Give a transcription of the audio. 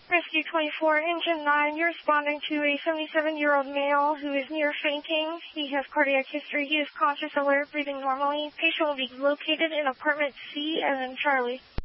Rescue 24, Engine 9, you're responding to a 77-year-old male who is near fainting. He has cardiac history. He is conscious, alert, breathing normally. Patient will be located in apartment C as in Charlie.